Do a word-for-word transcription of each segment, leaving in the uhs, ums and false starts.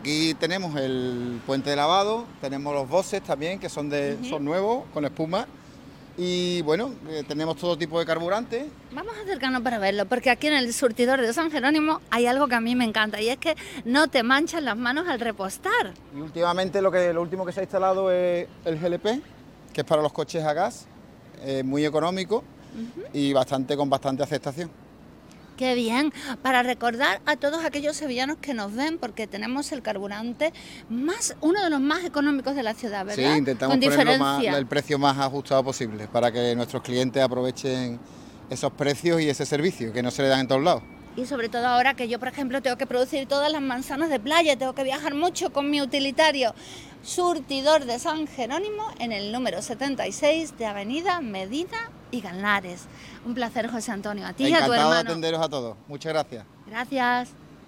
aquí tenemos el puente de lavado, tenemos los bosses también, que son, de, uh-huh. son nuevos, con espuma. Y bueno, eh, tenemos todo tipo de carburante. Vamos a acercarnos para verlo, porque aquí en el surtidor de San Jerónimo hay algo que a mí me encanta, y es que no te manchan las manos al repostar. Y últimamente lo, que, lo último que se ha instalado es el G L P, que es para los coches a gas, eh, muy económico uh-huh. y bastante con bastante aceptación. ¡Qué bien! Para recordar a todos aquellos sevillanos que nos ven, porque tenemos el carburante más uno de los más económicos de la ciudad, ¿verdad? Sí, intentamos ponerlo más, el precio más ajustado posible para que nuestros clientes aprovechen esos precios y ese servicio que no se le dan en todos lados. Y sobre todo ahora que yo, por ejemplo, tengo que producir todas las manzanas de playa, tengo que viajar mucho con mi utilitario. Surtidor de San Jerónimo en el número setenta y seis de Avenida Medina y Galnares. Un placer, José Antonio, a ti y a tu hermano. Encantado de atenderos a todos. Muchas gracias. Gracias.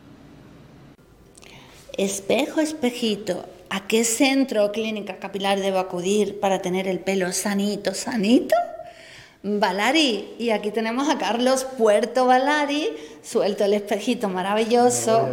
Espejo, espejito, ¿a qué centro o clínica capilar debo acudir para tener el pelo sanito, sanito? Balari, y aquí tenemos a Carlos Puerto Balari, suelto el espejito maravilloso.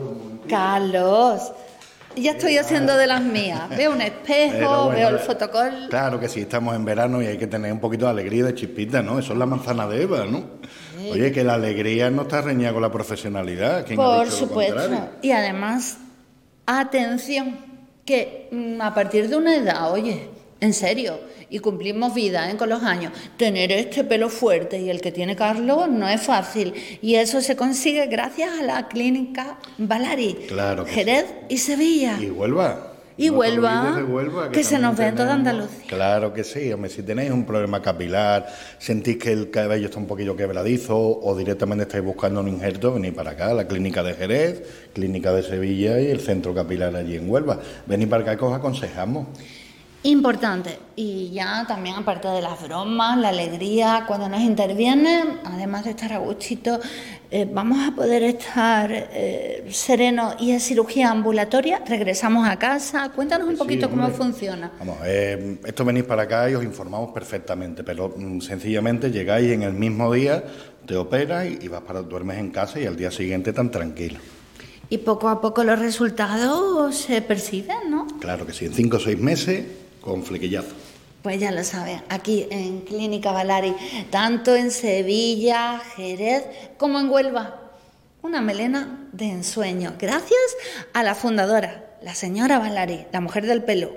Carlos, ya estoy haciendo de las mías, veo un espejo, bueno, veo el fotocol. Claro que sí, estamos en verano y hay que tener un poquito de alegría y de chispita, ¿no? Eso es la manzana de Eva, ¿no? Sí. Oye, que la alegría no está reñida con la profesionalidad. ¿Quién Por ha dicho supuesto, lo contrario? Y además, atención, que a partir de una edad, oye, en serio, y cumplimos vida, ¿eh?, con los años, tener este pelo fuerte y el que tiene Carlos no es fácil, y eso se consigue gracias a la clínica Balari, claro que Jerez sí. y Sevilla. Y Huelva. Y no Huelva, de Huelva, que, que se nos ve en toda Andalucía. Claro que sí, hombre, si tenéis un problema capilar, sentís que el cabello está un poquillo quebradizo o directamente estáis buscando un injerto, venid para acá, la clínica de Jerez, clínica de Sevilla y el centro capilar allí en Huelva. Venid para acá que os aconsejamos. Importante, y ya también aparte de las bromas, la alegría, cuando nos intervienen, además de estar a gustito, eh, vamos a poder estar eh, serenos, y en cirugía ambulatoria regresamos a casa. Cuéntanos un sí, poquito hombre. cómo funciona. Vamos, eh, esto venís para acá y os informamos perfectamente, pero mm, sencillamente llegáis en el mismo día, te operas y, y vas para duermes en casa y al día siguiente tan tranquilo. Y poco a poco los resultados se perciben, ¿no? Claro que sí, en cinco o seis meses con flequillazo. Pues ya lo saben, aquí en Clínica Balari, tanto en Sevilla, Jerez, como en Huelva. Una melena de ensueño, gracias a la fundadora, la señora Balari, la mujer del pelo.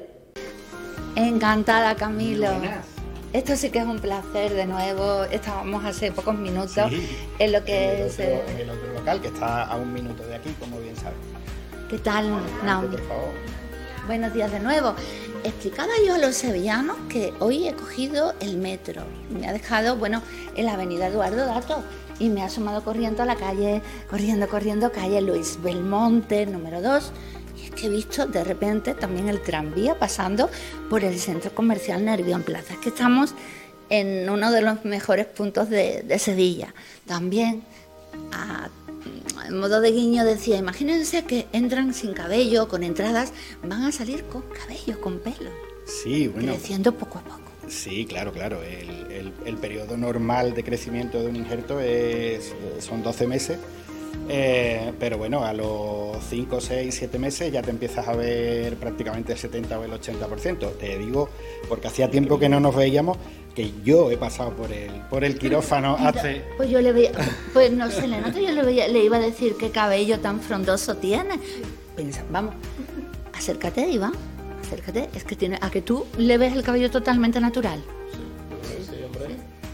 Encantada, Camilo. Esto sí que es un placer de nuevo. Estábamos hace pocos minutos sí, en lo que en es... El otro, en el otro local, que está a un minuto de aquí, como bien sabes. ¿Qué tal, Naomi? Por favor. Buenos días de nuevo. Explicaba yo a los sevillanos que hoy he cogido el metro. Me ha dejado, bueno, en la avenida Eduardo Dato y me ha asomado corriendo a la calle, corriendo, corriendo, calle Luis Belmonte, número dos. Y es que he visto de repente también el tranvía pasando por el centro comercial Nervión Plaza. Es que estamos en uno de los mejores puntos de, de Sevilla. También, a en modo de guiño, decía, imagínense que entran sin cabello, con entradas, van a salir con cabello, con pelo. Sí, bueno. Creciendo poco a poco. Sí, claro, claro. El, el, el periodo normal de crecimiento de un injerto es, son doce meses, eh, pero bueno, a los cinco, seis, siete meses ya te empiezas a ver prácticamente el setenta o el ochenta por ciento. Te digo, porque hacía tiempo que no nos veíamos, que yo he pasado por el por el quirófano hace... Pues yo le veía, pues no se le nota, yo le, veía, le iba a decir qué cabello tan frondoso tiene. Pensa, vamos, acércate, Iván, acércate, es que tiene, a que tú le ves el cabello totalmente natural. Sí, sí, hombre.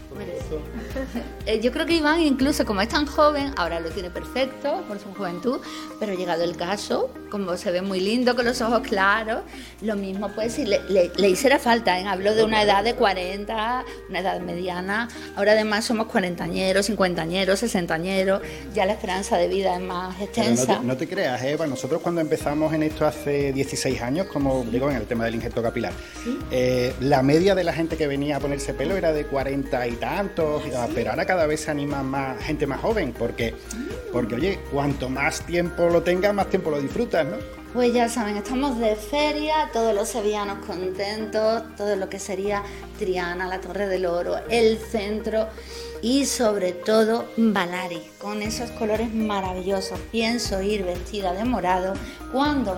Yo creo que Iván, incluso como es tan joven, ahora lo tiene perfecto por su juventud, pero llegado el caso, como se ve muy lindo con los ojos claros, lo mismo pues si le, le, le hiciera falta, ¿eh? Hablo de una edad de cuarenta, una edad mediana, ahora además somos cuarentañeros, cincuentañeros, sesentañeros, ya la esperanza de vida es más extensa. No te, no te creas, Eva, nosotros cuando empezamos en esto hace dieciséis años, como digo, en el tema del injerto capilar, ¿sí? eh, la media de la gente que venía a ponerse pelo era de cuarenta y tantos, ¿sí? Pero ahora cada vez se anima más gente más joven, porque, porque oye, cuanto más tiempo lo tengas, más tiempo lo disfrutas, ¿no? Pues ya saben, estamos de feria, todos los sevillanos contentos, todo lo que sería Triana, la Torre del Oro, el centro y sobre todo Balari, con esos colores maravillosos. Pienso ir vestida de morado cuando